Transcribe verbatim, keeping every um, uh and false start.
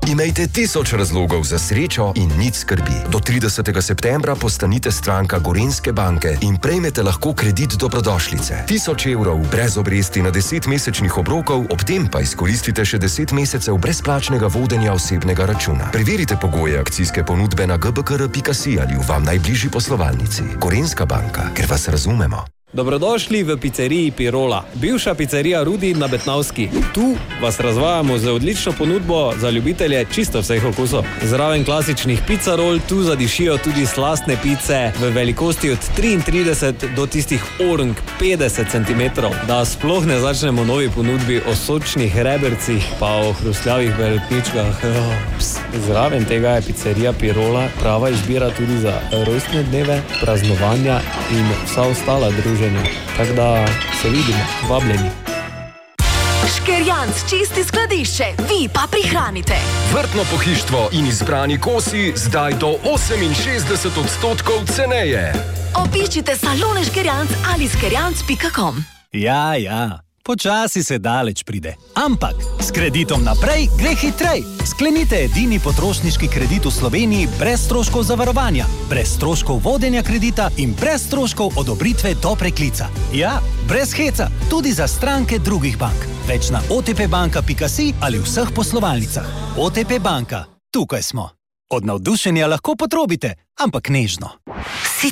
Imejte tisoč razlogov za srečo in nič skrbi. Do tridesetega septembra postanite stranka Gorenjske banke in prejmete lahko kredit dobrodošlice. Tisoč evrov brez obresti na deset mesečnih obrokov, ob tem pa izkoristite še deset mesecev brezplačnega vodenja osebnega računa. Preverite pogoje akcijske ponudbe na g b k r pika si ali v vam najbližji poslovalnici. Gorenjska banka, ker vas razumemo. Dobrodošli v pizzeriji Pirola, bivša pizzerija Rudi na Betnavski. Tu vas razvajamo z odlično ponudbo za ljubitelje čisto vseh okusov. Zraven klasičnih pizzarol tu zadišijo tudi slastne pice v velikosti od triintrideset do tistih orang petdeset centimetrov. Da sploh ne začnemo novi ponudbi o sočnih rebercih pa o hrustljavih berutničkah. Zraven tega je pizzerija Pirola prava izbira tudi za rojstne dneve, praznovanja in vsa ostala druženja. Tako da se vidimo, vabljeni. Škerjanc čisti skladišče, vi pa prihranite. Vrtno pohištvo in izbrani kosi zdaj do oseminšestdeset odstotkov ceneje. Obiščite salone Škerjanc ali škerjanc pika com. Ja, ja, počasi se daleč pride. Ampak s kreditom naprej gre hitrej. Sklenite edini potrošniški kredit v Sloveniji brez stroškov zavarovanja, brez stroškov vodenja kredita in brez stroškov odobritve do preklica. Ja, brez heca, tudi za stranke drugih bank. Več na o t p banka pika si ali vseh poslovalnicah. O T P banka, tukaj smo. Od navdušenja lahko potrobite, ampak nežno.